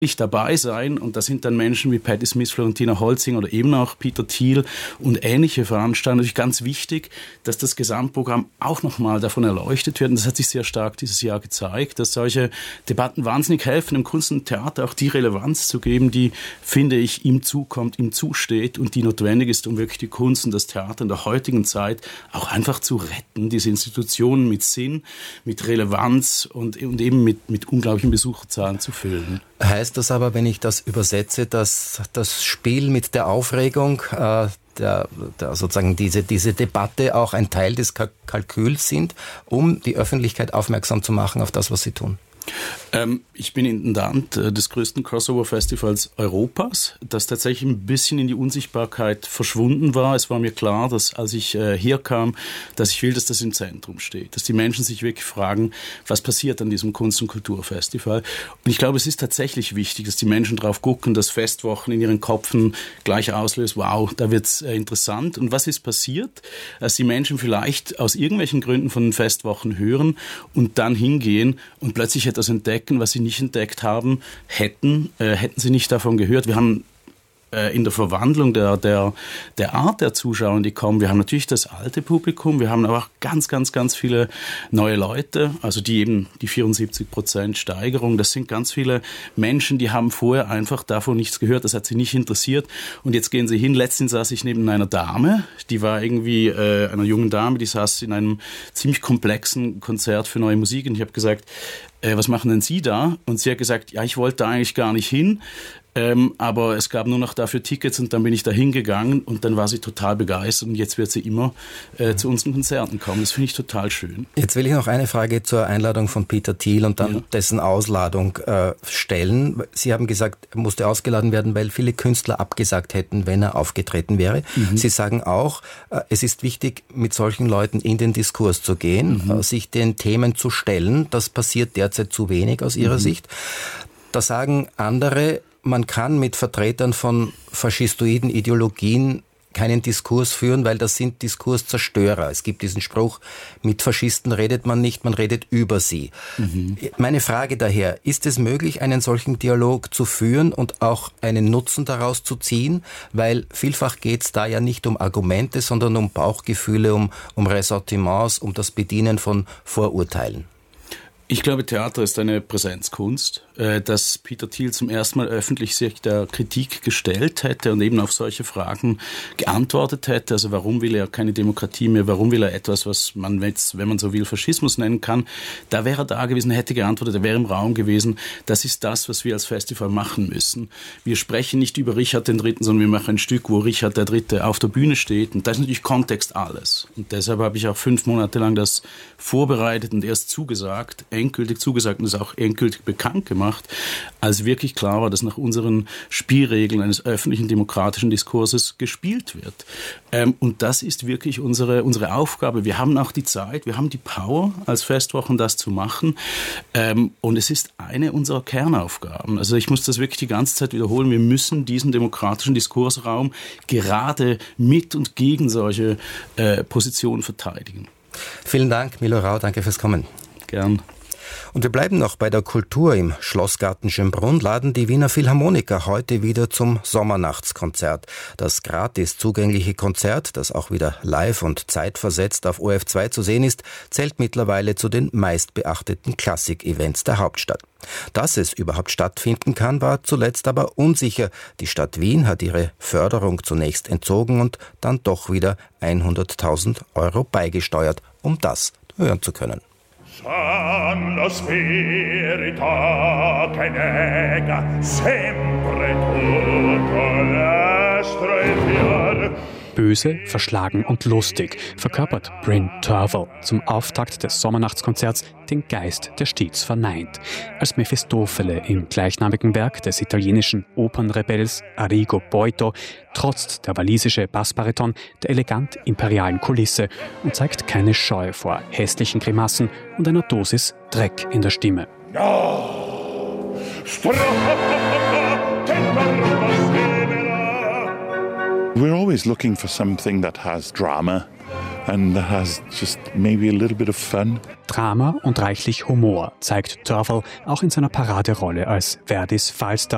dabei sein, und da sind dann Menschen wie Patti Smith, Florentina Holzinger oder eben auch Peter Thiel und ähnliche Veranstalter. Natürlich ganz wichtig, dass das Gesamtprogramm auch nochmal davon erleuchtet wird, und das hat sich sehr stark dieses Jahr gezeigt, dass solche Debatten wahnsinnig helfen, im Kunst und Theater auch die Relevanz zu geben, die, finde ich, ihm zukommt, ihm zusteht und die notwendig ist, um wirklich die Kunst und das Theater in der heutigen Zeit auch einfach zu retten, diese Institutionen mit Sinn, mit Relevanz und eben mit unglaublichen Besucherzahlen zu füllen. Heißt das aber, wenn ich das übersetze, dass das Spiel mit der Aufregung, sozusagen diese Debatte auch ein Teil des Kalküls sind, um die Öffentlichkeit aufmerksam zu machen auf das, was sie tun? Ich bin Intendant des größten Crossover-Festivals Europas, das tatsächlich ein bisschen in die Unsichtbarkeit verschwunden war. Es war mir klar, dass als ich herkam, dass ich will, dass das im Zentrum steht, dass die Menschen sich wirklich fragen, was passiert an diesem Kunst- und Kulturfestival. Und ich glaube, es ist tatsächlich wichtig, dass die Menschen drauf gucken, dass Festwochen in ihren Köpfen gleich auslöst, wow, da wird's interessant. Und was ist passiert? Dass die Menschen vielleicht aus irgendwelchen Gründen von den Festwochen hören und dann hingehen und plötzlich etwas entdecken, was sie nicht entdeckt haben, hätten sie nicht davon gehört. Wir haben in der Verwandlung der Art der Zuschauer, die kommen, wir haben natürlich das alte Publikum, wir haben aber auch ganz, ganz, ganz viele neue Leute, also die 74% Steigerung, das sind ganz viele Menschen, die haben vorher einfach davon nichts gehört, das hat sie nicht interessiert, und jetzt gehen sie hin. Letztens saß ich neben einer Dame, die war irgendwie, einer jungen Dame, die saß in einem ziemlich komplexen Konzert für neue Musik, und ich habe gesagt, was machen denn Sie da? Und sie hat gesagt, ja, ich wollte da eigentlich gar nicht hin, aber es gab nur noch dafür Tickets, und dann bin ich da hingegangen, und dann war sie total begeistert, und jetzt wird sie immer zu unseren Konzerten kommen. Das finde ich total schön. Jetzt will ich noch eine Frage zur Einladung von Peter Thiel und dann dessen Ausladung stellen. Sie haben gesagt, er musste ausgeladen werden, weil viele Künstler abgesagt hätten, wenn er aufgetreten wäre. Sie sagen auch, es ist wichtig, mit solchen Leuten in den Diskurs zu gehen, sich den Themen zu stellen. Das passiert derzeit zu wenig aus Ihrer Sicht. Da sagen andere, man kann mit Vertretern von faschistoiden Ideologien keinen Diskurs führen, weil das sind Diskurszerstörer. Es gibt diesen Spruch, mit Faschisten redet man nicht, man redet über sie. Meine Frage daher, ist es möglich, einen solchen Dialog zu führen und auch einen Nutzen daraus zu ziehen? Weil vielfach geht es da ja nicht um Argumente, sondern um Bauchgefühle, um Ressentiments, um das Bedienen von Vorurteilen. Ich glaube, Theater ist eine Präsenzkunst, dass Peter Thiel zum ersten Mal öffentlich sich der Kritik gestellt hätte und eben auf solche Fragen geantwortet hätte. Also warum will er keine Demokratie mehr? Warum will er etwas, was man jetzt, wenn man so will, Faschismus nennen kann? Da wäre er da gewesen, hätte geantwortet, er wäre im Raum gewesen. Das ist das, was wir als Festival machen müssen. Wir sprechen nicht über Richard III., sondern wir machen ein Stück, wo Richard III. Auf der Bühne steht. Und da ist natürlich Kontext alles. Und deshalb habe ich auch 5 Monate lang das vorbereitet und erst zugesagt, endgültig zugesagt und es auch endgültig bekannt gemacht, als wirklich klar war, dass nach unseren Spielregeln eines öffentlichen demokratischen Diskurses gespielt wird. Und das ist wirklich unsere Aufgabe. Wir haben auch die Zeit, wir haben die Power als Festwochen, das zu machen. Und es ist eine unserer Kernaufgaben. Also ich muss das wirklich die ganze Zeit wiederholen. Wir müssen diesen demokratischen Diskursraum gerade mit und gegen solche Positionen verteidigen. Vielen Dank, Milo Rau, danke fürs Kommen. Gern. Und wir bleiben noch bei der Kultur im Schlossgarten Schönbrunn, laden die Wiener Philharmoniker heute wieder zum Sommernachtskonzert. Das gratis zugängliche Konzert, das auch wieder live und zeitversetzt auf ORF2 zu sehen ist, zählt mittlerweile zu den meistbeachteten Klassik-Events der Hauptstadt. Dass es überhaupt stattfinden kann, war zuletzt aber unsicher. Die Stadt Wien hat ihre Förderung zunächst entzogen und dann doch wieder 100.000 € beigesteuert, um das hören zu können. Sanno spirito che nega sempre tutto l'astro e fior. Böse, verschlagen und lustig verkörpert Bryn Terfel zum Auftakt des Sommernachtskonzerts den Geist, der stets verneint. Als Mephistophele im gleichnamigen Werk des italienischen Opernrebells Arrigo Boito trotzt der walisische Bassbariton der elegant imperialen Kulisse und zeigt keine Scheu vor hässlichen Grimassen und einer Dosis Dreck in der Stimme. No! We're always looking for something that has drama and that has just maybe a little bit of fun. Drama und reichlich Humor zeigt Terfel auch in seiner Paraderolle als Verdis Falstaff